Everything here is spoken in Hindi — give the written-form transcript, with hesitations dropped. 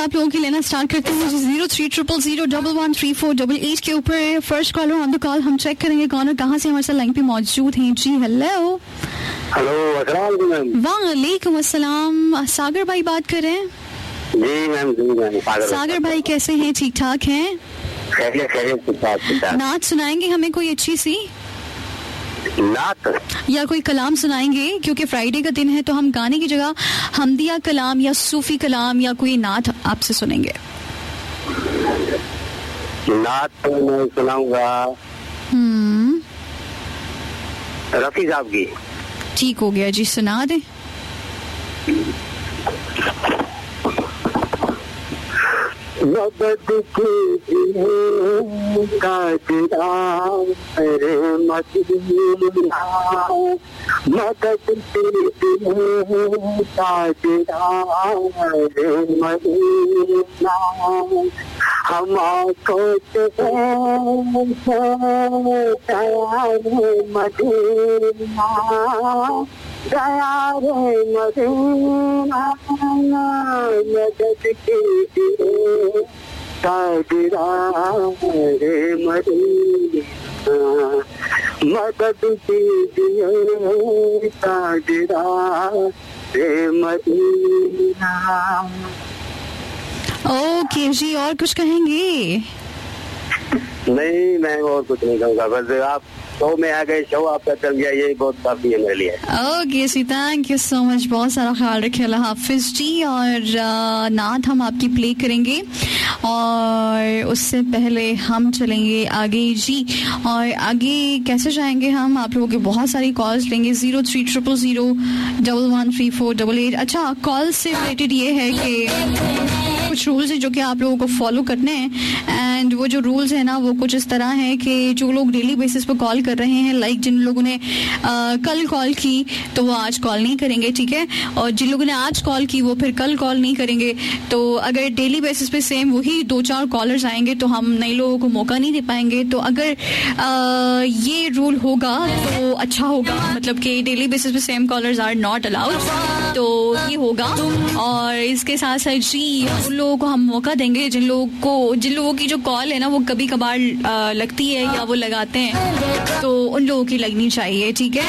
आप लोगों की लेना स्टार्ट करते हैं 0300013488 के ऊपर। First caller on the call, हम चेक करेंगे कौन और कहाँ से हमारे साथ लाइन पे मौजूद हैं। जी हेलो। वालेकुम अस्सलाम, सागर भाई बात कर रहे हैं? जी मैम, सागर भाई कैसे हैं, ठीक ठाक हैं? नात सुनाएंगे हमें कोई अच्छी सी नात या कोई कलाम सुनाएंगे? क्योंकि फ्राइडे का दिन है तो हम गाने की जगह हमदिया कलाम या सूफी कलाम या कोई नात आपसे सुनेंगे। नात तो मैं सुनाऊंगा रफी साहब की। ठीक हो गया जी, सुना दे। मदद कीजिए काजरा मेरे मदीना, मदद कीजिए काजरा मेरे मदीना, हम आपको दया रे मदीना, दया रे मदीना, मदद कीजिए काजरा रे मदीना, मदद कीजिए काजरा रे मदीना। ओके जी, और कुछ कहेंगे? नहीं, मैं और कुछ नहीं कहूँगा, बस आप शो में आ गए, शो आपका चल गया, ये बहुत काफी है मेरे लिए। Okay ji, thank you so much, बहुत सारा ख्याल रखें, अल्लाह हाफिज जी। और नात हम आपकी प्ले करेंगे और उससे पहले हम चलेंगे आगे जी। और आगे कैसे जाएंगे हम, आप लोगों के बहुत सारी कॉल्स लेंगे 0300013488। अच्छा, कॉल से रिलेटेड ये है कि कुछ रूल्स हैं जो कि आप लोगों को फॉलो करने हैं, एंड वो जो रूल्स है ना वो कुछ इस तरह है कि जो लोग डेली बेसिस पे कॉल कर रहे हैं, लाइक जिन लोगों ने कल कॉल की तो वो आज कॉल नहीं करेंगे, ठीक है? और जिन लोगों ने आज कॉल की वो फिर कल कॉल नहीं करेंगे। तो अगर डेली बेसिस पे सेम वही 2-4 कॉलर्स आएंगे तो हम नए लोगों को मौका नहीं दे पाएंगे। तो अगर ये रूल होगा तो अच्छा होगा, मतलब कि डेली बेसिस पे same callers are not allowed, तो ये होगा। और इसके साथ साथ जी उन लोगों को हम मौका देंगे जिन लोगों की जो कॉल है ना वो कभी कभार लगती है या वो लगाते हैं, तो उन लोगों की लगनी चाहिए, ठीक है?